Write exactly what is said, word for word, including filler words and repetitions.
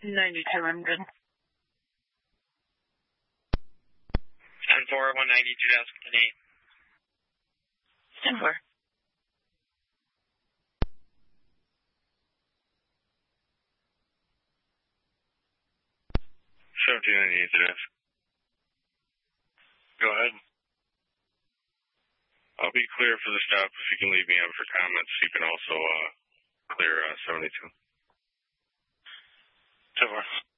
ninety-two, I'm good. ten four, one ninety, two thousand eight. ten four. seventeen ninety-eight, Dennis. Go ahead. I'll be clear for the stop if you can leave me on for comments. You can also uh, clear uh, seventy-two. ten four.